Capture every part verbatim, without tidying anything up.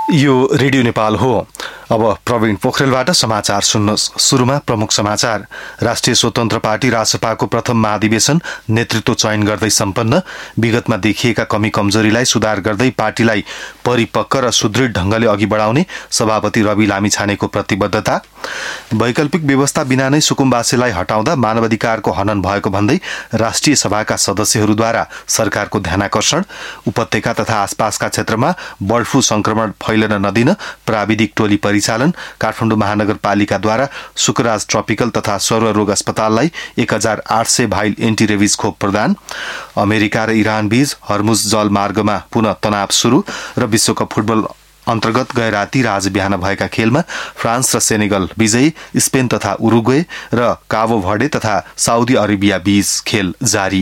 यो रेडियो नेपाल हो। अब प्रवीण पोखरेलबाट समाचार सुन्नुहोस्। सुरुमा प्रमुख समाचार। राष्ट्रिय स्वतन्त्र पार्टी रासपाको प्रथम महाधिवेशन नेतृत्व चयन गर्दै सम्पन्न। विगतमा देखिएका कमी कमजोरीलाई सुधार गर्दै पार्टीलाई परिपक्व र सुदृढ ढंगले अघि बढाउने सभापति रवि लामिछानेको प्रतिबद्धता। वैकल्पिक व्यवस्था बिना नै सुकुम्बासीलाई हटाउँदा मानवाधिकारको हनन भएको भन्दै राष्ट्रिय सभाका सदस्यहरूद्वारा सरकारको ध्यानाकर्षण। उपत्यका तथा आसपासका क्षेत्रमा बर्ड फ्लू संक्रमण फैलन नदिन प्राविधिक टोली परिचालन। काठमाडौँ महानगरपालिकाद्वारा सुकराज ट्रपिकल तथा सर्वरोग अस्पताललाई एक हजार आठ सय भाइल एन्टीरेबिज खोप प्रदान। अमेरिका र इरान बीच हर्मुज जल मार्गमा पुनः तनाव शुरू। र विश्वकप फुटबल अन्तर्गत गए राति र आज बिहान भएका खेलमा फ्रान्स र सेनेगल विजयी। स्पेन तथा उरुग्वे र काबो भर्डे तथा साउदी अरेबिया बीच खेल जारी।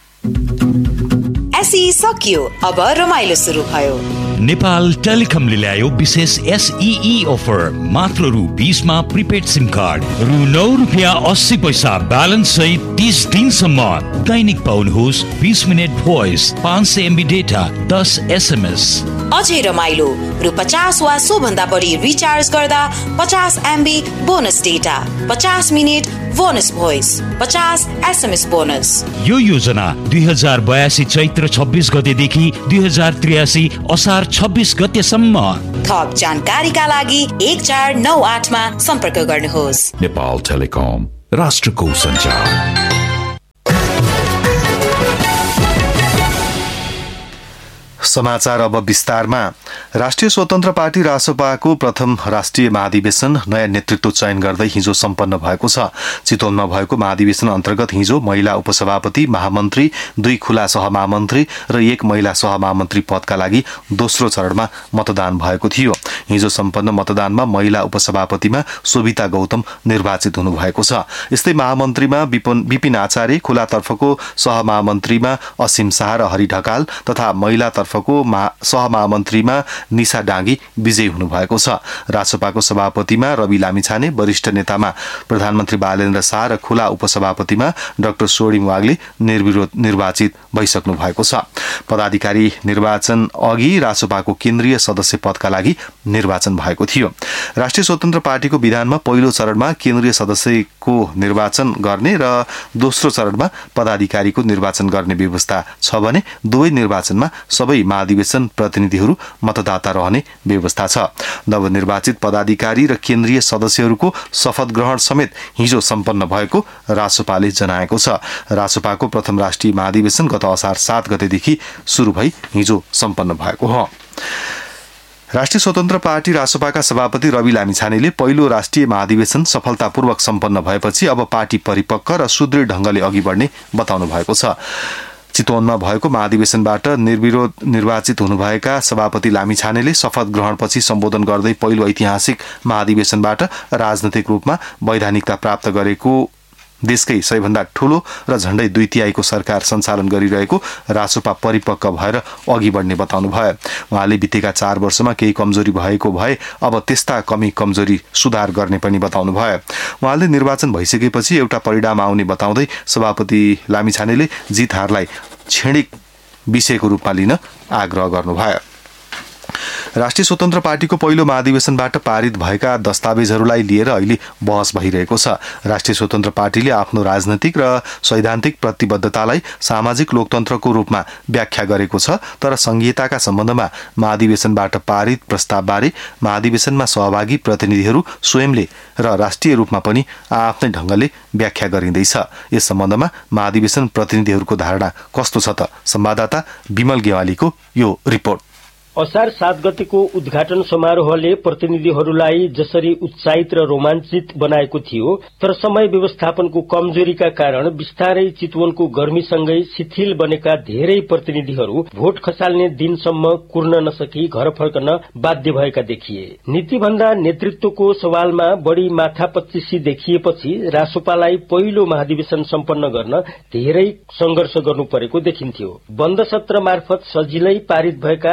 एसई सकियो, अब रमाइलो सुरु भयो। नेपाल टेलिकमले ल्यायो विशेष एसईई अफर। मात्र रु बीसमा प्रिपेड सिम कार्ड, रु नौ रुपियाँ अस्सी पैसा ब्यालेन्स सहित तीस दिनसम्म। दैनिक पाउनुहोस् बीस मिनट भोइस, पाँच सय एमबी डेटा, दस एसएमएस। अझै रमाइलो, रु पचास वा सो भन्दा बढी रिचार्ज गर्दा पचास एमबी बोनस डेटा, पचास मिनट बोनस भोइस, पचास एसएमएस बोनस। यो योजना दुई हजार बयासी चैत्र छब्बीस गतेदेखि दुई हजार त्रियासी असार छब्बीस गतेसम्म। थप जानकारीका लागि एक चार नौ आठमा सम्पर्क गर्नुहोस्। नेपाल टेलिकम, राष्ट्रको सञ्चार। समाचार अब विस्तारमा। राष्ट्रिय स्वतन्त्र पार्टी रासपाको प्रथम राष्ट्रिय महाधिवेशन नयाँ नेतृत्व चयन गर्दै हिजो सम्पन्न भएको छ। चितवनमा भएको महाधिवेशन अन्तर्गत हिजो महिला उपसभापति, महामन्त्री, दुई खुला सहमहामन्त्री र एक महिला सहमहामन्त्री पदका लागि दोस्रो चरणमा मतदान भएको थियो। हिजो सम्पन्न मतदानमा महिला उपसभापतिमा शोभिता गौतम निर्वाचित हुनुभएको छ। यस्तै महामन्त्रीमा विपिन आचार्य, खुलातर्फको सहमहामन्त्रीमा असीम शाह र हरि ढकाल तथा महिलातर्फ सहमहामन्त्रीमा निशा डाँगी विजयी हुनुभएको छ। रासपाको सभापतिमा रवि लामिछाने, वरिष्ठ नेतामा प्रधानमन्त्री बालेन्द्र शाह र खुला उपसभापतिमा डाक्टर सोडिम वाग्ले निर्विरोध निर्वाचित भइसक्नु भएको छ। पदाधिकारी निर्वाचन अघि रासपाको केन्द्रीय सदस्य पदका लागि निर्वाचन भएको थियो। राष्ट्रिय स्वतन्त्र पार्टीको विधानमा पहिलो चरणमा केन्द्रीय सदस्यको निर्वाचन गर्ने र दोस्रो चरणमा पदाधिकारीको निर्वाचन गर्ने व्यवस्था छ भने दुवै निर्वाचनमा सबै महाधिवेशन प्रतिनिधिहरू मतदाता रहने व्यवस्था छ। नवनिर्वाचित पदाधिकारी र केन्द्रीय सदस्यहरूको शपथ ग्रहण समेत हिजो सम्पन्न भएको रासपाले जनाएको छ। रासपाको प्रथम राष्ट्रिय महाधिवेशन गत असार सात गतेदेखि शुरू भई हिजो सम्पन्न भएको हो। राष्ट्रिय स्वतन्त्र पार्टी रासपाका सभापति रवि लामिछानेले पहिलो राष्ट्रिय महाधिवेशन सफलतापूर्वक सम्पन्न भएपछि अब पार्टी परिपक्व र सुदृढ ढंगले अघि बढ्ने बताउनु भएको छ। चितवनमा भएको महाधिवेशनबाट निर्विरोध निर्वाचित हुनुभएका सभापति लामिछानेले शपथ ग्रहणपछि सम्बोधन गर्दै पहिलो ऐतिहासिक महाधिवेशनबाट राजनैतिक रूपमा वैधानिकता प्राप्त गरेको, देशकै सबैभन्दा ठूलो र झण्डै दुई तिहाईको सरकार सञ्चालन गरिरहेको रासपा परिपक्व भएर अघि बढ्ने बताउनुभयो। उहाँले बितेका चार वर्षमा केही कमजोरी भएको भए अब त्यस्ता कमी कमजोरी सुधार गर्ने पनि बताउनुभयो। उहाँले निर्वाचन भइसकेपछि एउटा परिणाम आउने बताउँदै सभापति लामिछानेले जित हारलाई क्षणिक विषयको रूपमा लिन आग्रह गर्नुभयो। राष्ट्रिय स्वतन्त्र पार्टीको पहिलो महाधिवेशनबाट पारित भएका दस्तावेजहरूलाई लिएर अहिले बहस भइरहेको छ। राष्ट्रिय स्वतन्त्र पार्टीले आफ्नो राजनैतिक र सैद्धान्तिक प्रतिबद्धतालाई सामाजिक लोकतन्त्रको रूपमा व्याख्या गरेको छ, तर संघीयताका सम्बन्धमा महाधिवेशनबाट पारित प्रस्तावबारे महाधिवेशनमा सहभागी प्रतिनिधिहरू स्वयंले र राष्ट्रिय रूपमा पनि आफ्नै ढंगले व्याख्या गरिँदैछ। यस सम्बन्धमा महाधिवेशन प्रतिनिधिहरूको धारणा कस्तो छ त? संवाददाता विमल गेवालीको यो रिपोर्ट। असार सात गतेको उद्घाटन समारोहले प्रतिनिधिहरूलाई जसरी उत्साहित र रोमाञ्चित बनाएको थियो, तर समय व्यवस्थापनको कमजोरीका कारण बिस्तारै चितवनको गर्मीसँगै शिथिल बनेका धेरै प्रतिनिधिहरू भोट खसाल्ने दिनसम्म कुर्न नसकी घर फर्कन बाध्य भएका देखिए। नीतिभन्दा नेतृत्वको सवालमा बढ़ी माथापच्चिसी देखिएपछि रासोपालाई पहिलो महाधिवेशन सम्पन्न गर्न धेरै संघर्ष गर्नु परेको देखिन्थ्यो। बन्द सत्र मार्फत सजिलै पारित भएका राजनैतिक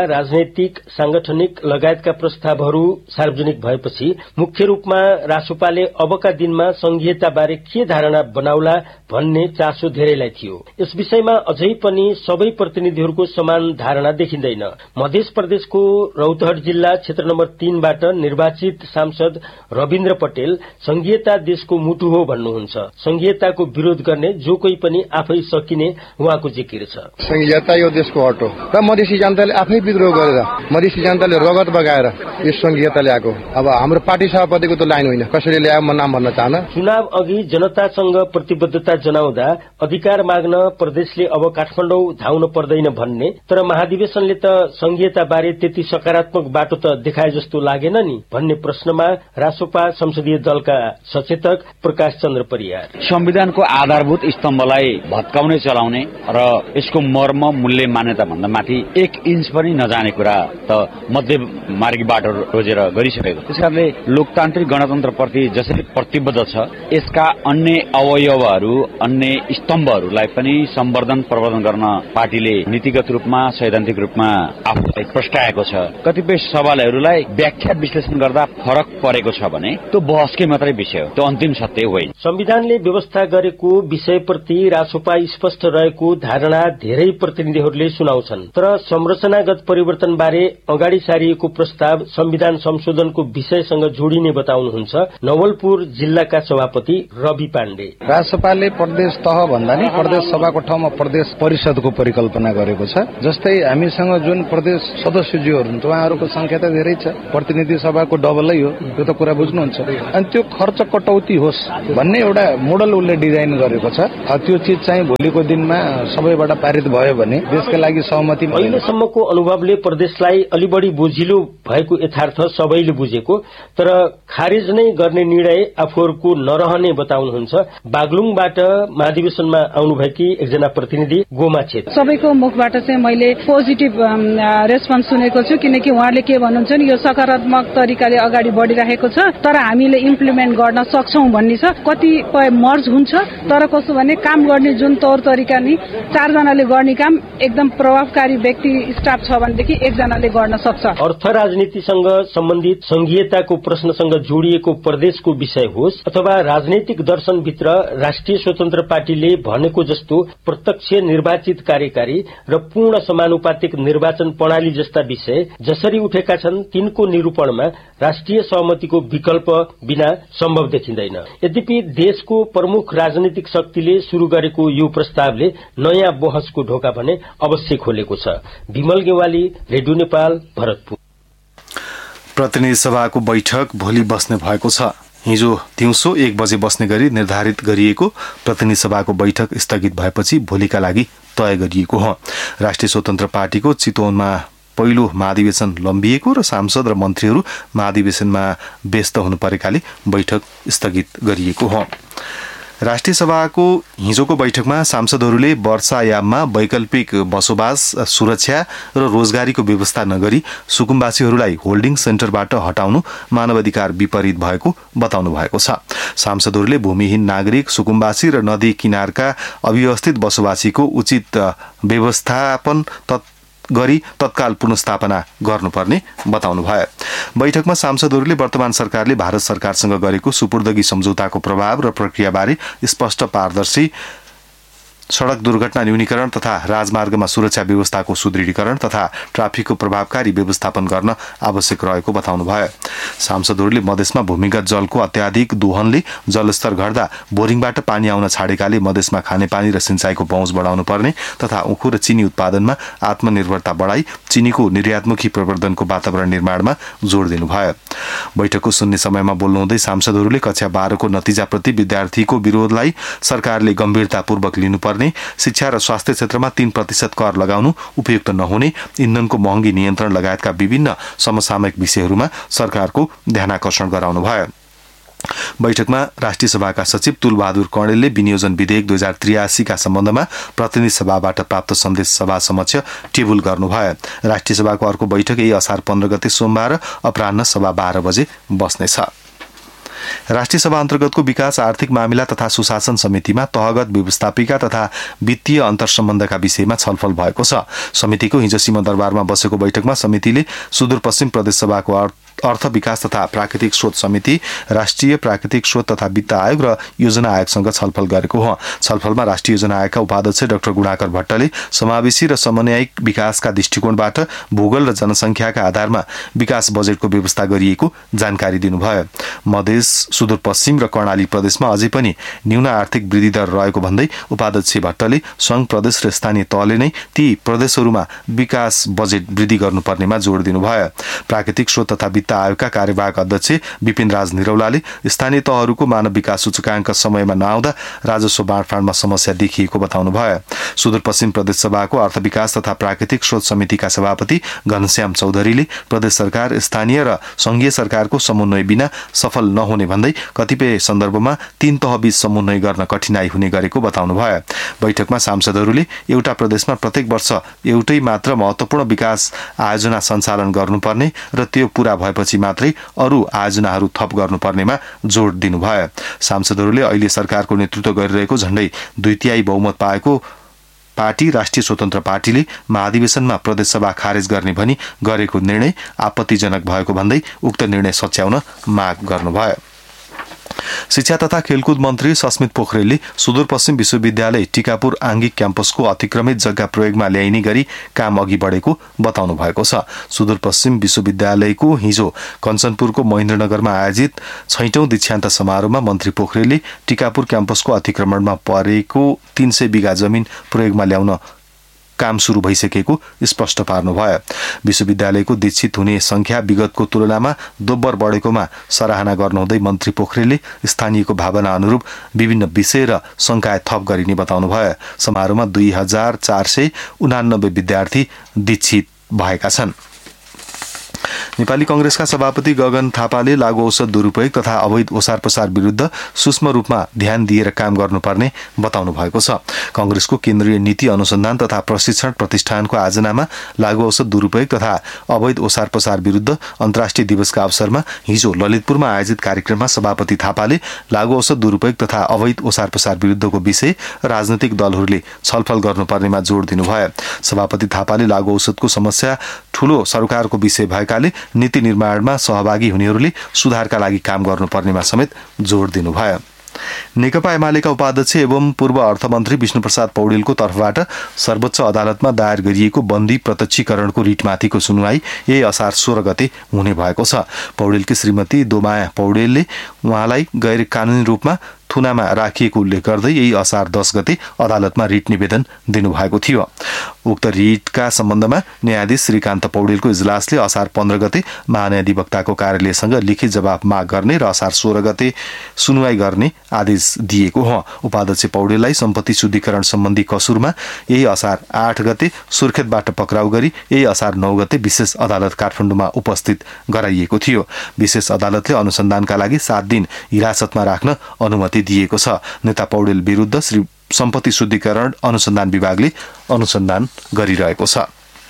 राजनैतिक सांगठनिक लगायतका प्रस्तावहरू सार्वजनिक भएपछि मुख्य रूपमा रासोपाले अबका दिनमा संघीयताबारे के धारणा बनाउला भन्ने चासो धेरैलाई थियो। यस विषयमा अझै पनि सबै प्रतिनिधिहरूको समान धारणा देखिँदैन। मध्य प्रदेशको रौतहट जिल्ला क्षेत्र नम्बर तीनबाट निर्वाचित सांसद रविन्द्र पटेल संघीयता देशको मुटु हो भन्नुहुन्छ। संघीयताको विरोध गर्ने जो कोही पनि आफै सकिने उहाँको जिकिर छ। संघीयता यो देशको हट हो र मधेसी जनताले आफै विद्रोह गरेर मधेसी जनताले रगत बगाएर यो संघीयता ल्याएको। अब हाम्रो पार्टी सभापतिको त लाइन होइन, कसरी ल्यायो म नाम भन्न चाहन्न। चुनाव अघि जनतासँग प्रतिबद्धता जनाउँदा अधिकार माग्न प्रदेशले अब काठमाडौँ धाउन पर्दैन भन्ने, तर महाधिवेशनले त संघीयता बारे त्यति सकारात्मक बाटो त देखाए जस्तो लागेन नि भन्ने प्रश्नमा रासोपा संसदीय दलका सचेतक प्रकाश चन्द्र परियार, संविधानको आधारभूत स्तम्भलाई भत्काउने चलाउने र यसको मर्म मूल्य मान्यता भन्दा माथि एक इन्च पनि नजाने कुरा त मध्य मार्गी बाटो रोजेर गरिसकेको। त्यसकारणले लोकतान्त्रिक गणतन्त्रप्रति जसरी प्रतिबद्ध छ यसका अन्य अवयवहरू अन्य स्तम्भहरूलाई पनि सम्वर्धन प्रवर्धन गर्न पार्टीले नीतिगत रूपमा सैद्धान्तिक रूपमा आफूलाई प्रस्ताएको छ। कतिपय सवालहरूलाई व्याख्या विश्लेषण गर्दा फरक परेको छ भने त्यो बहसकै मात्रै विषय हो, त्यो अन्तिम सत्य होइन। संविधानले व्यवस्था गरेको विषयप्रति रासोपा स्पष्ट रहेको धारणा धेरै प्रतिनिधिहरूले सुनाउँछन्, तर संरचनागत परिवर्तन बारे अगाडि सारिएको प्रस्ताव संविधान संशोधनको विषयसँग जोडिने बताउनुहुन्छ नवलपुर जिल्लाका सभापति रवि पाण्डे। रासोपाले प्रदेश तह भन्दा नि प्रदेश सभाको ठाउँमा प्रदेश परिषदको परिकल्पना गरेको छ। जस्तै हामीसँग जुन प्रदेश सदस्यज्यूहरू हुन्छ उहाँहरूको संख्या त धेरै छ, प्रतिनिधि सभाको डबलै हो, त्यो त कुरा बुझ्नुहुन्छ। अनि त्यो खर्च कटौती होस् भन्ने एउटा मोडल उसले डिजाइन गरेको छ। त्यो चिज चाहिँ भोलिको दिनमा सबैबाट पारित भयो भने देशका लागि सहमति। अहिलेसम्मको अनुभवले प्रदेशलाई अलि बढी बोझिलो भएको यथार्थ सबैले बुझेको, तर खारेज नै गर्ने निर्णय आफूहरूको नरहने बताउनुहुन्छ बागलुङबाट महाधिवेशनमा आउनुभएकी एकजना प्रतिनिधि गोमा छेत्री। सबैको मुखबाट चाहिँ मैले पोजिटिभ रेस्पोन्स सुनेको छु, किनकि उहाँले के भन्नुहुन्छ नि यो सकारात्मक तरिकाले अगाडि बढिरहेको छ, तर हामीले इम्प्लिमेन्ट गर्न सक्छौं भन्ने छ। कतिपय मर्ज हुन्छ, तर कसो भने काम गर्ने जुन तौर तरिका नि चारजनाले गर्ने काम एकदम प्रभावकारी व्यक्ति स्टाफ छ भनेदेखि एकजनाले गर्न सक्छ। अर्थ राजनीतिसँग सम्बन्धित संघीयताको प्रश्नसँग जोडिएको प्रदेशको विषय होस् अथवा राजनैतिक दर्शनभित्र राष्ट्रिय स्वतन्त्र पार्टीले भनेको जस्तो प्रत्यक्ष निर्वाचित कार्यकारी र पूर्ण समानुपातिक निर्वाचन प्रणाली जस्ता विषय जसरी उठेका छन् तिनको निरूपणमा राष्ट्रिय सहमतिको विकल्प बिना सम्भव देखिँदैन। यद्यपि देशको प्रमुख राजनीतिक शक्तिले शुरू गरेको यो प्रस्तावले नयाँ बहसको ढोका भने अवश्य खोलेको छ। विमल गेवाली, रेडियो नेपाल, भरतपुर। प्रतिनिधि सभाको बैठक भोलि बस्ने भएको छ। हिजो दिउँसो एक बजे बस्ने गरी निर्धारित गरिएको प्रतिनिधि सभाको बैठक स्थगित भएपछि भोलिका लागि तय गरिएको हो। राष्ट्रिय स्वतन्त्र पार्टीको चितवनमा पहिलो महाधिवेशन लम्बिएको र सांसद र मन्त्रीहरू महाधिवेशनमा व्यस्त हुनु परेकाले बैठक स्थगित गरिएको हो। राष्ट्रिय सभाको हिजोको बैठकमा सांसदहरूले वर्षायाममा वैकल्पिक बसोबास, सुरक्षा र रोजगारीको व्यवस्था नगरी सुकुम्बासीहरूलाई होल्डिङ सेन्टरबाट हटाउनु मानवाधिकार विपरीत भएको बताउनु भएको छ। सांसदहरूले भूमिहीन नागरिक, सुकुम्बासी र नदी किनारका अव्यवस्थित बसोबासीको उचित व्यवस्थापन गरी तत्काल पुनर्स्थापना गर्नुपर्ने बताउनु भयो। बैठकमा सांसदहरूले वर्तमान सरकारले भारत सरकारसँग गरेको सुपुर्दगी सम्झौताको प्रभाव र प्रक्रियाबारे स्पष्ट, पारदर्शी सड़क दुर्घटना न्यूनीकरण तथा राजमार्गमा सुरक्षा व्यवस्थाको सुदृढीकरण तथा ट्राफिकको प्रभावकारी व्यवस्थापन गर्न आवश्यक रहेको बताउनु भयो। सांसदहरूले मधेसमा भूमिगत जलको अत्याधिक दोहनले जलस्तर घट्दा बोरिङबाट पानी आउन छाडेकाले मधेसमा खानेपानी र सिंचाईको पहुँच बढाउनु पर्ने तथा उखु र चिनी उत्पादनमा आत्मनिर्भरता बढाई चिनीको निर्यातमुखी प्रवर्धनको वातावरण निर्माणमा जोड़ दिनुभयो। बैठकको शून्य समयमा बोल्नुहुँदै सांसदहरूले कक्षा बाह्रको नतिजाप्रति विद्यार्थीको विरोधलाई सरकारले गम्भीरतापूर्वक लिनुपर्ने, शिक्षा र स्वास्थ्य क्षेत्रमा तीन प्रतिशत कर लगाउनु उपयुक्त नहुने, इन्धनको महँगी नियन्त्रण लगायतका विभिन्न समसामयिक विषयहरूमा सरकारको ध्यानाकर्षण गराउनुभयो। बैठकमा राष्ट्रिय सभाका सचिव तुलबहादुर कणेलले विनियोजन विधेयक दुई हजार त्रियासीका सम्बन्धमा प्रतिनिधि सभाबाट प्राप्त सन्देश सभा समक्ष टेबुल गर्नुभयो। राष्ट्रिय सभाको अर्को बैठक यही असार पन्ध्र गते सोमबार अपराह्न सभा बाह्र बजे बस्नेछ। राष्ट्रिय सभा अन्तर्गतको विकास आर्थिक मामिला तथा सुशासन समितिमा तहगत व्यवस्थापिका तथा वित्तीय अन्तर्सम्बन्धका विषयमा छलफल भएको छ। समितिको हिजो सिंहदरबारमा बसेको बैठकमा समितिले सुदूरपश्चिम प्रदेश सभाको अर्थ विकास तथा प्राकृतिक स्रोत समिति, राष्ट्रिय प्राकृतिक स्रोत तथा वित्त आयोग र योजना आयोगसँग छलफल गरेको हो। छलफलमा राष्ट्रिय योजना आयोगका उपाध्यक्ष डाक्टर गुणाकर भट्टले समावेशी र समन्वयिक विकासका दृष्टिकोणबाट भूगोल र जनसङ्ख्याका आधारमा विकास बजेटको व्यवस्था गरिएको जानकारी दिनुभयो। मधेस, सुदूरपश्चिम र कर्णाली प्रदेशमा अझै पनि न्यून आर्थिक वृद्धि दर रहेको भन्दै उपाध्यक्ष भट्टले संघ प्रदेश र स्थानीय तहले नै ती प्रदेशहरूमा विकास बजेट वृद्धि गर्नुपर्नेमा जोड दिनुभयो। प्राकृतिक स्रोत तथा वित्त आयोगका कार्यवाहक अध्यक्ष विपिन राज निरौलाले स्थानीय तहहरूको मानव विकास सूचकाङ्क समयमा नआउँदा राजस्व बाँडफाँडमा समस्या देखिएको बताउनुभयो। सुदूरपश्चिम प्रदेश सभाको अर्थ विकास तथा प्राकृतिक स्रोत समितिका सभापति घनश्याम चौधरीले प्रदेश सरकार स्थानीय र संघीय सरकारको समन्वय बिना सफल नहुने भन्दै कतिपय सन्दर्भमा तीन तहबीच समन्वय गर्न कठिनाई हुने गरेको बताउनुभयो। बैठकमा सांसदहरूले एउटा प्रदेशमा प्रत्येक वर्ष एउटै मात्र महत्त्वपूर्ण विकास आयोजना सञ्चालन गर्नुपर्ने र त्यो पूरा भएपछि मात्रै अरू आयोजनाहरू थप गर्नुपर्नेमा जोड दिनुभयो। सांसदहरूले अहिले सरकारको नेतृत्व गरिरहेको झण्डै दुई तिहाई बहुमत पाएको पार्टी राष्ट्रिय स्वतन्त्र पार्टीले महाधिवेशनमा प्रदेशसभा खारेज गर्ने भनी गरेको निर्णय आपत्तिजनक भएको भन्दै उक्त निर्णय सच्याउन माग गर्नुभयो। शिक्षा तथा खेलकुद मन्त्री सस्मित पोखरेलले सुदूरपश्चिम विश्वविद्यालय टिकापुर आंगिक क्याम्पसको अतिक्रमित जग्गा प्रयोगमा ल्याइने गरी काम अघि बढेको बताउनु भएको छ। सुदूरपश्चिम विश्वविद्यालयको हिजो कञ्चनपुरको महेन्द्रनगरमा आयोजित छैटौं दीक्षान्त समारोहमा मन्त्री पोखरेलले टिकापुर क्याम्पसको अतिक्रमणमा परेको तीन सय बिघा जमिन प्रयोगमा ल्याउन काम सुरु भइसकेको स्पष्ट पार्नुभयो। विश्वविद्यालयको दीक्षित हुने संख्या विगतको तुलनामा दोब्बर बढेकोमा सराहना गर्नुहुँदै मन्त्री पोखरेलले स्थानीयको भावना अनुरूप विभिन्न विषय र संकाय थप गरिने बताउनुभयो। समारोहमा दुई हजार चार सय उनानब्बे विद्यार्थी दीक्षित भएका छन्। नेपाली कंग्रेसका सभापति गगन थापाले लागू औषध दुरूपयोग तथा अवैध ओसार पसार विरुद्ध सूक्ष्म रूपमा ध्यान दिएर काम गर्नुपर्ने बताउनु भएको छ। कंग्रेसको केन्द्रीय नीति अनुसन्धान तथा प्रशिक्षण प्रतिष्ठानको आयोजनामा लागू औषध दुरूपयोग तथा अवैध ओसार पसार विरुद्ध अन्तर्राष्ट्रिय दिवसका अवसरमा हिजो ललितपुरमा आयोजित कार्यक्रममा सभापति थापाले लागू औषध दुरूपयोग तथा अवैध ओसार पसार विरुद्धको विषय राजनैतिक दलहरूले छलफल गर्नुपर्नेमा जोड दिनुभयो। सभापति थापाले लागू औषधको समस्या ठूलो सरकारको विषय भएकाले नीति निर्माणमा सहभागी हुनेहरूले सुधारका लागि काम गर्नुपर्नेमा समेत जोड दिनुभयो। नेकपा एमालेका उपाध्यक्ष एवं पूर्व अर्थमन्त्री विष्णुप्रसाद पौडेलको तर्फबाट सर्वोच्च अदालतमा दायर गरिएको बन्दी प्रत्यक्षीकरणको रिटमाथिको सुनवाई यही असार सोह्र गते हुने भएको छ। पौडेलकी श्रीमती दोमाया पौडेलले उहाँलाई गैर कानूनी रूपमा थुनामा राखिएको उल्लेख गर्दै यही असार दस गते अदालतमा रिट निवेदन दिनुभएको थियो। उक्त रिटका सम्बन्धमा न्यायाधीश श्रीकान्त पौडेलको इजलासले असार पन्ध्र गते महान्यायाधिवक्ताको कार्यालयसँग लिखित जवाब माग गर्ने र असार सोह्र गते सुनवाई गर्ने आदेश दिएको हो। उपाध्यक्ष पौडेललाई सम्पत्ति शुद्धिकरण सम्बन्धी कसुरमा यही असार आठ गते सुर्खेतबाट पक्राउ गरी यही असार नौ गते विशेष अदालत काठमाडौँमा उपस्थित गराइएको थियो। विशेष अदालतले अनुसन्धानका लागि सात दिन हिरासतमा राख्न अनुमति दिएको छ। नेता पौडेल विरुद्ध श्री सम्पत्ति शुद्धिकरण अनुसन्धान विभागले अनुसन्धान गरिरहेको छ।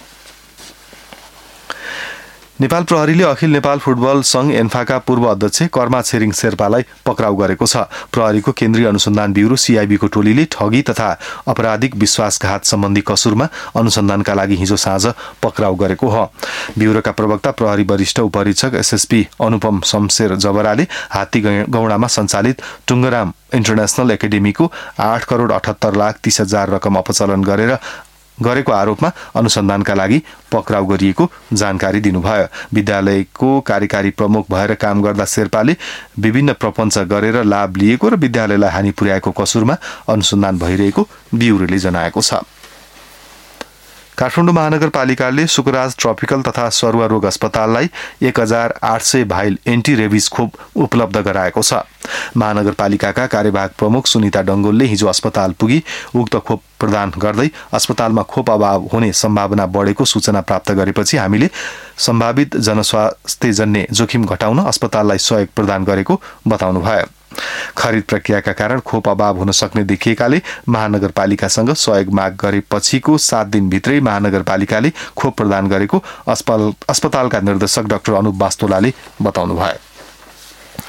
नेपाल प्रहरीले अखिल नेपाल फुटबल संघ एन्फाका पूर्व अध्यक्ष कर्मा छेरिङ शेर्पालाई पक्राउ गरेको छ। प्रहरीको केन्द्रीय अनुसन्धान ब्युरो सीआईबीको टोलीले ठगी तथा आपराधिक विश्वासघात सम्बन्धी कसुरमा अनुसन्धानका लागि हिजो साँझ पक्राउ गरेको हो। ब्युरोका प्रवक्ता प्रहरी वरिष्ठ उपरीक्षक एसएसपी अनुपम शमशेर जबराले हात्ती गौडामा सञ्चालित टुङ्गराम इन्टरनेशनल एकाडेमीको आठ करोड अठहत्तर लाख तीस हजार रकम अपचलन गरेर गरेको आरोपमा अनुसन्धानका लागि पक्राउ गरिएको जानकारी दिनुभयो। विद्यालयको कार्यकारी प्रमुख भएर काम गर्दा शेर्पाले विभिन्न प्रपञ्च गरेर लाभ लिएको र विद्यालयलाई हानि पुर्याएको कसुरमा अनुसन्धान भइरहेको ब्युरोले जनाएको छ। काठमाडौँ महानगरपालिकाले सुकराज ट्रपिकल तथा सरुवा रोग अस्पताललाई एक हजार आठ सय भाइल एन्टी रेबिज खोप उपलब्ध गराएको छ। महानगरपालिकाका कार्यवाहक प्रमुख सुनिता डंगोलले हिजो अस्पताल पुगी उक्त खोप प्रदान गर्दै अस्पतालमा खोप अभाव हुने सम्भावना बढेको सूचना प्राप्त गरेपछि हामीले सम्भावित जनस्वास्थ्यजन्य जोखिम घटाउन अस्पताललाई सहयोग प्रदान गरेको बताउनुभयो। खरिद प्रक्रियाका कारण खोप अभाव हुन सक्ने देखिएकाले महानगरपालिकासँग सहयोग माग गरेपछिको सात दिनभित्रै महानगरपालिकाले खोप प्रदान गरेको अस्पतालका निर्देशक डाक्टर अनुप वास्तोलाले बताउनुभयो।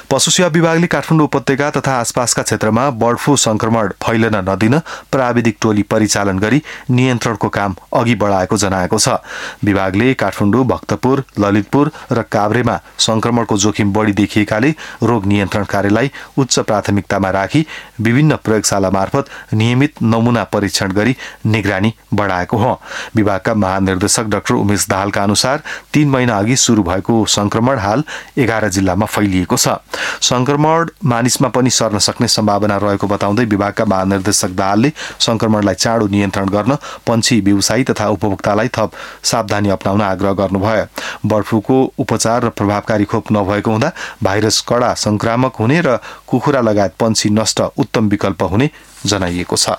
पशु सेवा विभागले काठमाडौँ उपत्यका तथा आसपासका क्षेत्रमा बर्ड फ्लू संक्रमण फैलन नदिन प्राविधिक टोली परिचालन गरी नियन्त्रणको काम अघि बढाएको जनाएको छ। विभागले काठमाडौँ, भक्तपुर, ललितपुर र काभ्रेमा संक्रमणको जोखिम बढी देखिएकाले रोग नियन्त्रण कार्यलाई उच्च प्राथमिकतामा राखी विभिन्न प्रयोगशाला मार्फत नियमित नमूना परीक्षण गरी निगरानी बढाएको हो। विभागका महानिर्देशक डाक्टर उमेश दाहालका अनुसार तीन महिना अघि शुरू भएको संक्रमण हाल एघार जिल्लामा फैलिएको छ। संक्रमण मानिसमा पनि सर्न सक्ने सम्भावना रहेको बताउँदै विभागका महानिर्देशक दाहालले संक्रमणलाई चाँडो नियन्त्रण गर्न पन्छी व्यवसायी तथा उपभोक्तालाई थप सावधानी अपनाउन आग्रह गर्नुभयो। बर्ड फ्लूको उपचार र प्रभावकारी खोप नभएको हुँदा भाइरस कडा संक्रामक हुने र कुखुरा लगायत पन्छी नष्ट उत्तम विकल्प हुने जनाइएको छ।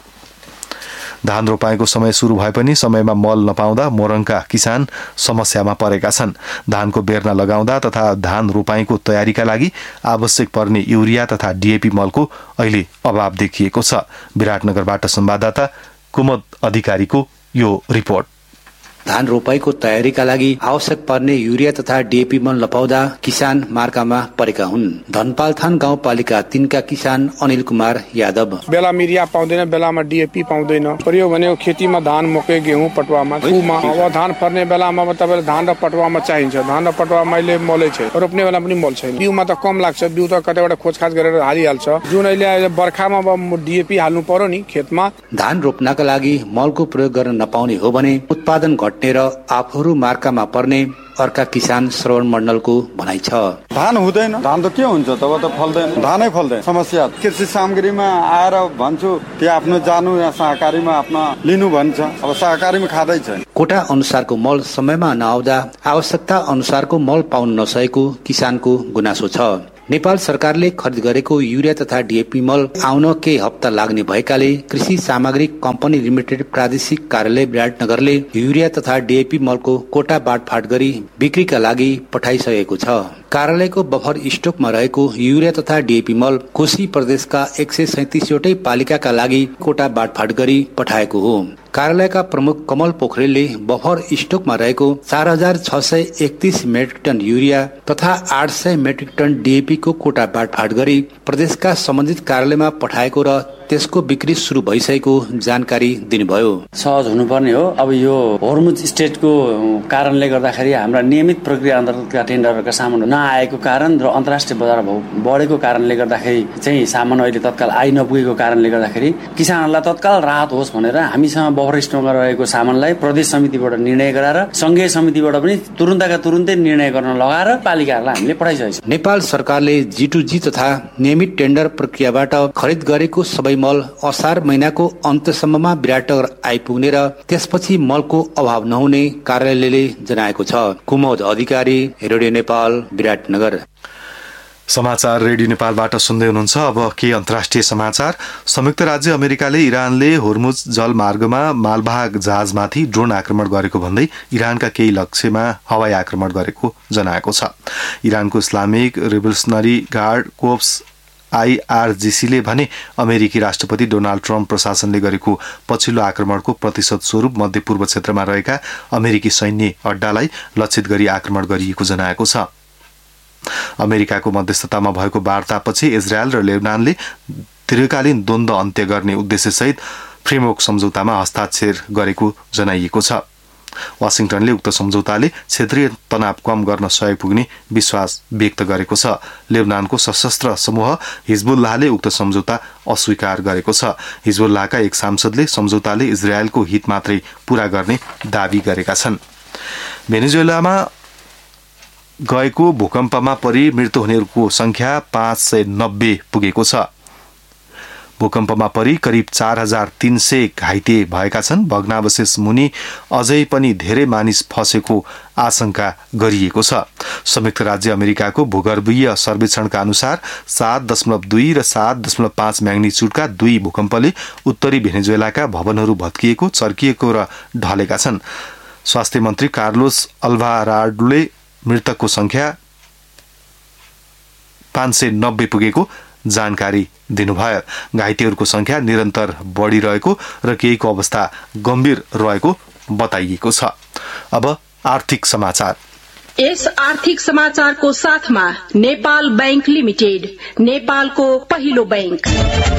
धान रोपाईको समय शुरू भए पनि समयमा मल नपाउँदा मोरङका किसान समस्यामा परेका छन्। धानको बेर्ना लगाउँदा तथा धान रोपाईको तयारीका लागि आवश्यक पर्ने युरिया तथा डीएपी मलको अहिले अभाव देखिएको छ। विराटनगरबाट संवाददाता कुमुद अधिकारीको यो रिपोर्ट। धान रोपाईको तयारीका लागि आवश्यक पर्ने युरिया तथा डीएपी मल नपाउँदा किसान मार्कामा परेका हुन्। धनपालथान गाउँपालिका तीनका किसान अनिल कुमार यादव। बेला मिरिया पाउँदैन, बेलामा डीएपी पाउँदैन। पर्यो भने खेतीमा धान, मकै, गेहूँ, पटुवामा फूमा अब धान पर्ने बेलामा तपाईले धान र पटुवामा चाहिन्छ। धान र पटुवा मैले मलै छ, रोप्ने बेला पनि मल छैन। बिउमा त कम लाग्छ, बिउ त कतैबाट खोजखाज गरेर हालिहाल्छ। जुन अहिले बर्खामा डीएपी हाल्नु पर्यो नि खेतमा। धान रोप्नका लागि मलको प्रयोग गर्न नपाउने हो भने उत्पादन घट्ने र आफूहरू मार्कामा पर्ने अर्का किसान श्रवण मण्डलको भनाइ छ। धान हुँदैन, धान त के हुन्छ तब त फल्दैन, धानै फल्दैन। समस्या कृषि सामग्रीमा आएर भन्छु कि आफ्नो जानु या सहकारीमा आफ्नो लिनु भन्छ, अब सहकारीमा खाँदै छ। कोटा अनुसारको मल समयमा नआउँदा आवश्यकता अनुसारको मल पाउन नसकेको किसानको गुनासो छ। नेपाल सरकारले खरिद गरेको युरिया तथा डीएपी मल आउन केही हप्ता लाग्ने भएकाले कृषि सामग्री कम्पनी लिमिटेड प्रादेशिक कार्यालय विराटनगरले युरिया तथा डीएपी मलको कोटा बाँडफाँड गरी बिक्रीका लागि पठाइसकेको छ। कार्यालयको बफर स्टोकमा रहेको युरिया तथा डीएपी मल कोशी प्रदेशका एक सय सैतिसवटै पालिकाका लागि कोटा बाँडफाँड गरी पठाएको हो। कार्यालयका प्रमुख कमल पोखरेलले बफर स्टोकमा रहेको चार हजार छ सय एकतीस मेट्रिक टन युरिया तथा आठ सय मेट्रिक टन डीएपी को कोटा बाँडफाँड गरी प्रदेशका सम्बन्धित कार्यालयमा पठाएको र त्यसको बिक्री शुरू भइसकेको जानकारी दिनुभयो। सहज हुनुपर्ने हो। अब यो होर्मुज स्टेटको कारणले गर्दाखेरि हाम्रा नियमित प्रक्रिया अन्तर्गतका टेन्डरहरूका सामान नआएको कारण र अन्तर्राष्ट्रिय बजार भाउ बढेको कारणले गर्दाखेरि चाहिँ सामान अहिले तत्काल आइ नपुगेको कारणले गर्दाखेरि किसानहरूलाई तत्काल राहत होस् भनेर हामीसँग बफर स्टोकमा रहेको सामानलाई प्रदेश समितिबाट निर्णय गराएर संघीय समितिबाट पनि तुरुन्तका तुरुन्तै निर्णय गर्न लगाएर पालिकाहरूलाई हामीले पठाइसकेको छ। नेपाल सरकारले जी टू जी तथा नियमित टेन्डर प्रक्रियाबाट खरिद गरेको सबै मल असार महिनाको अन्त्यसम्ममा विराटनगर आइपुग्ने र त्यसपछि मलको अभाव नहुने कार्यालयले जनाएको छ। कुमुद अधिकारी, रेडियो नेपाल, विराटनगर। समाचार रेडियो नेपालबाट सुन्दै हुनुहुन्छ। अब के अन्तर्राष्ट्रिय समाचार। संयुक्त राज्य अमेरिकाले इरानले होर्मुज जलमार्गमा मालवाहक जहाजमाथि ड्रोन आक्रमण गरेको भन्दै इरानका केही लक्ष्यमा हवाई आक्रमण गरेको जनाएको छ। इरानको इस्लामिक रिभोल्युसनरी गार्ड कोप्स आईआरजीसीले भने अमेरिकी राष्ट्रपति डोनाल्ड ट्रम्प प्रशासनले गरेको पछिल्लो आक्रमणको प्रतिशत स्वरूप मध्यपूर्व क्षेत्रमा रहेका अमेरिकी सैन्य अड्डालाई लक्षित गरी आक्रमण गरिएको जनाएको छ। अमेरिकाको मध्यस्थतामा भएको वार्तापछि इजरायल र लेबनानले दीर्घकालीन द्वन्द्व अन्त्य गर्ने उद्देश्यसहित फ्रेमवर्क सम्झौतामा हस्ताक्षर गरेको जनाइएको छ। वाशिंटनले उक्त सम्झौताले क्षेत्रीय तनाव कम गर्न सहयोग पुग्ने विश्वास व्यक्त गरेको छ। लेबनानको सशस्त्र समूह हिजबुल्लाहले उक्त सम्झौता अस्वीकार गरेको छ। हिजबुल्लाहका एक सांसदले सम्झौताले इजरायलको हित मात्रै पूरा गर्ने दावी गरेका छन्। भेनेजुएलामा गएको भूकम्पमा परि मृत्यु हुनेहरूको संख्या पाँच सय नब्बे पुगेको छ। भूकम्पमा परि करिब चार हजार तीन सय घाइते भएका छन्। भग्नावशेष मुनि अझै पनि धेरै मानिस फसेको आशंका गरिएको छ। संयुक्त राज्य अमेरिकाको भूगर्भीय सर्वेक्षणका अनुसार सात दशमलव दुई र सात दशमलव पाँच म्याग्निच्युडका दुई भूकम्पले उत्तरी भेनेजुएलाका भवनहरू भत्किएको, चर्किएको र ढलेका छन्। स्वास्थ्य मन्त्री कार्लोस अल्भाराडोले मृतकको संख्या पाँच सय नब्बे पुगेको जानकारी दिनुभयो। घाइतेहरूको संख्या निरन्तर बढिरहेको र केहीको अवस्था गम्भीर रहेको बताइएको छ। अब आर्थिक समाचार। यस आर्थिक समाचारको साथमा नेपाल बैंक लिमिटेड, नेपालको पहिलो बैंक।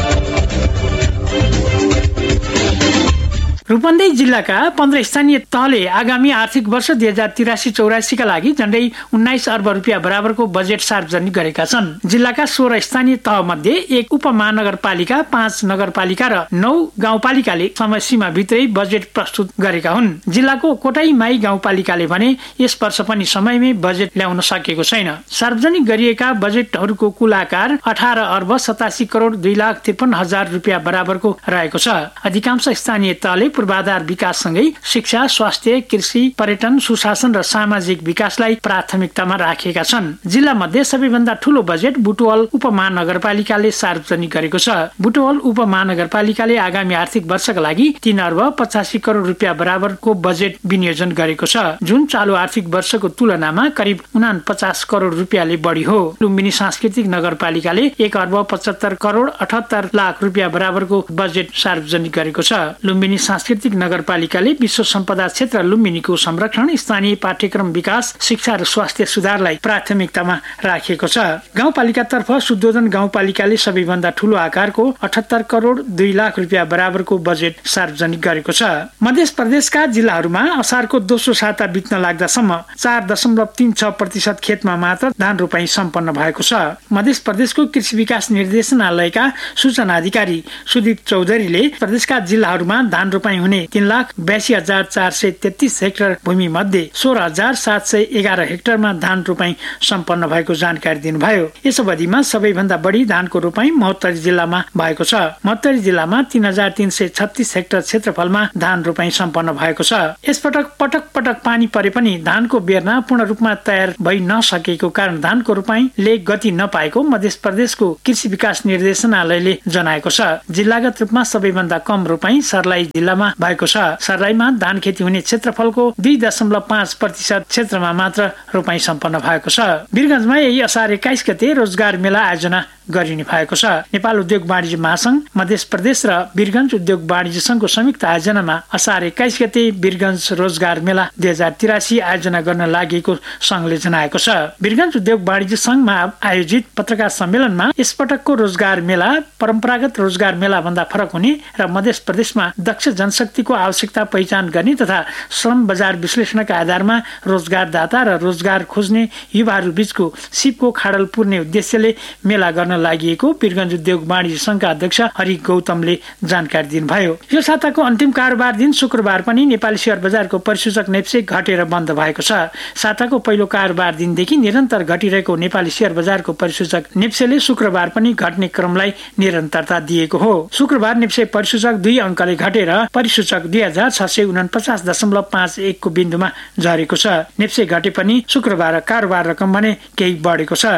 रूपन्देही जिल्लाका पन्ध्र स्थानीय तहले आगामी आर्थिक वर्ष दुई हजार तिरासी चौरासीका लागि झण्डै उन्नाइस अर्ब रुपियाँ बराबरको बजेट सार्वजनिक गरेका छन्। जिल्लाका सोह्र स्थानीय तह मध्ये एक उपमहानगरपालिका, पाँच नगरपालिका र नौ गाउँपालिकाले समय सीमा भित्रै बजेट प्रस्तुत गरेका हुन्। जिल्लाको कोटाईमाई गाउँपालिकाले भने यस वर्ष पनि समयमै बजेट ल्याउन सकेको छैन। सार्वजनिक गरिएका बजेटहरूको कुल आकार अठार अर्ब सतासी करोड दुई लाख त्रिपन्न हजार रुपियाँ बराबरको रहेको छ। अधिकांश स्थानीय तहले पूर्वाधार विकाससँगै शिक्षा, स्वास्थ्य, कृषि, पर्यटन, सुशासन र सामाजिक विकासलाई प्राथमिकतामा राखेका छन्। जिल्ला मध्ये सबैभन्दा ठूलो बजेट बुटवल उपमहानगरपालिकाले सार्वजनिक गरेको छ। बुटवल उपमहानगरपालिकाले आगामी आर्थिक वर्षका लागि तीन अर्ब पचासी करोड रुपियाँ बराबरको बजेट विनियोजन गरेको छ, जुन चालु आर्थिक वर्षको तुलनामा करिब उना पचास करोड रुपियाँले बढी हो। लुम्बिनी सांस्कृतिक नगरपालिकाले एक अर्ब पचहत्तर करोड अठहत्तर लाख रुपियाँ बराबरको बजेट सार्वजनिक गरेको छ। लुम्बिनी सांस्कृतिक नगरपालिकाले विश्व सम्पदा क्षेत्र लुम्बिनीको संरक्षण, स्थानीय पाठ्यक्रम विकास, शिक्षा र स्वास्थ्य सुधारलाई प्राथमिकतामा राखेको छ। गाउँपालिकातर्फ शुद्धोधन गाउँपालिकाले सबैभन्दा ठूलो आकारको अठहत्तर करोड दुई लाख रुपियाँ बराबरको बजेट सार्वजनिक गरेको छ। मध्य प्रदेशका जिल्लाहरूमा असारको दोस्रो साता बित्न लाग्दासम्म चार दशमलव तीन छ प्रतिशत खेतमा मात्र धान रोपाई सम्पन्न भएको छ। मध्य प्रदेशको कृषि विकास निर्देशनालयका सूचना अधिकारी सुदीप चौधरीले प्रदेशका जिल्लाहरूमा धान रोपाई हुने तीन लाख बयासी हजार चार सय तेत्तीस हेक्टर भूमि मध्ये सोह्र हजार सात सय एघार हेक्टरमा धान रोपाई सम्पन्न भएको जानकारी दिनुभयो। यस अवधिमा सबैभन्दा बढी धानको रोपाई महोत्तरी जिल्लामा भएको छ। महोत्तरी जिल्लामा तीन हजार तीन सय छत्तीस हेक्टर क्षेत्रफलमा धान रोपाई सम्पन्न भएको छ। यसपटक पटक पटक पानी परे पनि धानको बेर्ना पूर्ण रूपमा तयार भइ नसकेको कारण धानको रोपाईले गति नपाएको मध्य प्रदेशको कृषि विकास निर्देशनालयले जनाएको छ। जिल्लागत रूपमा सबैभन्दा कम रोपाई सर्लाही जिल्लामा भएको छ। सर्लाहीमा धान खेती हुने क्षेत्रफलको दुई दशमलव पाँच प्रतिशत क्षेत्रमा मात्र रोपाई सम्पन्न भएको छ। वीरगञ्जमा यही असार एक्काइस गते रोजगार मेला आयोजना गरिने भएको छ। नेपाल उद्योग वाणिज्य महासंघ, मध्य प्रदेश र वीरगञ्ज उद्योग वाणिज्य संघको संयुक्त आयोजनामा असार एक्काइस गते वीरगञ्ज रोजगार मेला दुई हजार तिरासी आयोजना गर्न लागेको संघले जनाएको छ। वीरगञ्ज उद्योग वाणिज्य संघमा आयोजित पत्रकार सम्मेलनमा यसपटकको रोजगार मेला परम्परागत रोजगार मेला भन्दा फरक हुने र मध्य प्रदेशमा दक्ष जनशक्तिको आवश्यकता पहिचान गर्ने तथा श्रम बजार विश्लेषणका आधारमा रोजगारदाता र रोजगार खोज्ने युवाहरू बीचको सिपको खाडल पुर्ने उद्देश्यले मेला गर्न लागि वीरगञ्ज उद्योग वाणिज्य संघका अध्यक्ष हरि गौतमले जानकारी दिनुभयो। यो साताको अन्तिम कारोबार दिन शुक्रबार पनि नेपाली शेयर बजारको परिसूचक नेप्से घटेर बन्द भएको छ। साताको पहिलो कारोबार दिनदेखि निरन्तर घटिरहेको नेपाली शेयर बजारको परिसूचक नेप्सेले शुक्रबार पनि घट्ने क्रमलाई निरन्तरता दिएको हो। शुक्रबार नेप्से परिसूचक दुई अङ्कले घटेर परिसूचक दुई हजार छ सय उनपचास दशमलव पाँच एक को बिन्दुमा झरेको छ। नेप्से घटे पनि शुक्रबार कारोबार रकम भने केही बढेको छ।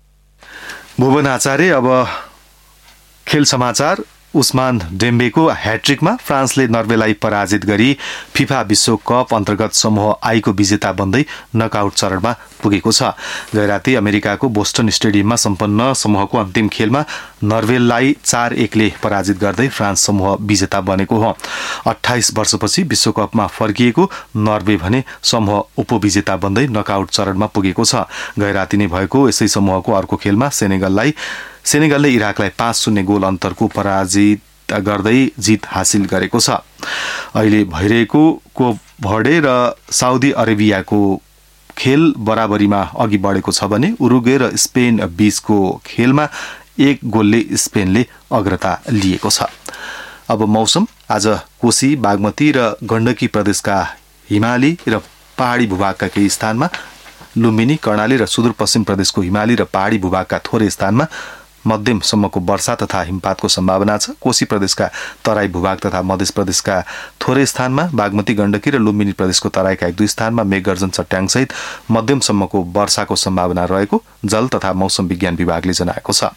भुवन आचार्य। अब खेल समाचार। उस्मान डेम्बेको ह्याट्रिकमा फ्रान्सले नर्वेलाई पराजित गरी फिफा विश्वकप अन्तर्गत समूह आईको विजेता बन्दै नकआउट चरणमा पुगेको छ। गैराती अमेरिकाको बोस्टन स्टेडियममा सम्पन्न समूहको अन्तिम खेलमा नर्वेलाई चार एकले पराजित गर्दै फ्रान्स समूह विजेता बनेको हो। अठाइस वर्षपछि विश्वकपमा फर्किएको नर्वे भने समूह उपविजेता बन्दै नकआउट चरणमा पुगेको छ। गैराती नै भएको यसै समूहको अर्को खेलमा सेनेगललाई सेनेगलले इराकलाई पाँच शून्य गोल अन्तरको पराजित गर्दै जित हासिल गरेको छ। अहिले भइरहेको कोप भर्डे र साउदी अरेबियाको खेल बराबरीमा अघि बढेको छ भने उरुग्वे र स्पेन बीचको खेलमा एक गोलले स्पेनले अग्रता लिएको छ। अब मौसम। आज कोशी, बागमती र गण्डकी प्रदेशका हिमाली र पहाडी भूभागका केही स्थानमा, लुम्बिनी, कर्णाली र सुदूरपश्चिम प्रदेशको हिमाली र पहाडी भूभागका थोरै स्थानमा मध्यमसम्मको वर्षा तथा हिमपातको सम्भावना छ। कोशी प्रदेशका तराई भूभाग तथा मध्य प्रदेशका थोरै स्थानमा, बागमती, गण्डकी र लुम्बिनी प्रदेशको तराईका एक दुई स्थानमा मेघगर्जन चट्याङसहित मध्यमसम्मको वर्षाको सम्भावना रहेको जल तथा मौसम विज्ञान विभागले जनाएको छ।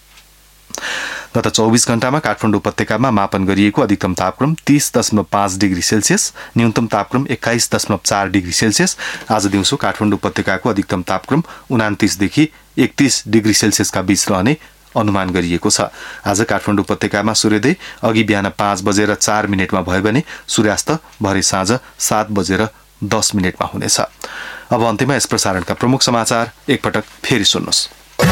गत चौबीस घण्टामा काठमाडौँ उपत्यकामा मापन गरिएको अधिकतम तापक्रम तीस दशमलव पाँच डिग्री सेल्सियस, न्यूनतम तापक्रम एक्काइस दशमलव चार डिग्री सेल्सियस। आज दिउँसो काठमाडौँ उपत्यकाको अधिकतम तापक्रम उनातिसदेखि एकतीस डिग्री सेल्सियसका बीच रहने अनुमान गरिएको छ। आज काठमाडौँ उपत्यकामा सूर्योदय अघि बिहान पाँच बजेर चार मिनटमा भयो भने सूर्यास्त भरे साँझ सात बजेर दस मिनटमा हुनेछ। अब अन्त्यमा यस प्रसारणका प्रमुख समाचार एकपटक फेरि सुन्नुहोस्।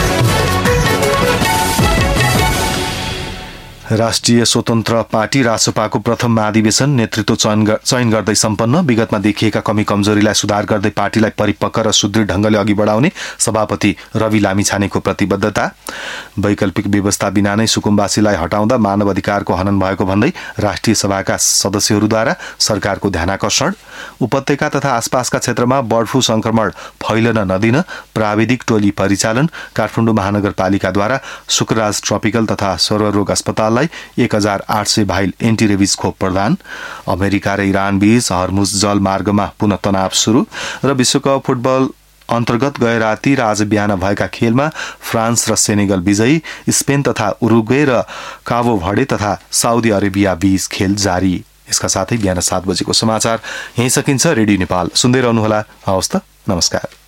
राष्ट्रिय स्वतन्त्र पार्टी रासपाको प्रथम महाधिवेशन नेतृत्व चयन गर्दै सम्पन्न। विगतमा देखिएका कमी कमजोरीलाई सुधार गर्दै पार्टीलाई परिपक्व र सुदृढ ढंगले अघि बढाउने सभापति रवि लामिछानेको प्रतिबद्धता। वैकल्पिक व्यवस्था बिना नै सुकुम्बासीलाई हटाउँदा मानव अधिकारको हनन भएको भन्दै राष्ट्रिय सभाका सदस्यहरूद्वारा सरकारको ध्यानाकर्षण। उपत्यका तथा आसपासका क्षेत्रमा बर्ड फ्लू संक्रमण फैलन नदिन प्राविधिक टोली परिचालन। काठमाडौँ महानगरपालिकाद्वारा शुक्रराज ट्रपिकल तथा सर्वरोग अस्पताल एक हजार आठ सय भाइल एन्टीरेबिज खोप प्रदान। अमेरिका र इरान बीच हर्मुज जल मार्गमा पुनः तनाव शुरू। र विश्वकप फुटबल अन्तर्गत गए राति र आज बिहान भएका खेलमा फ्रान्स र सेनेगल विजयी। स्पेन तथा उरुग्वे र काबो भर्डे तथा साउदी अरेबिया बीच खेल जारी। यसका साथै बिहान सात बजेको समाचार यही सकिन्छ। रेडियो नेपाल सुन्दै रहनुहोला। हवस् त, नमस्कार।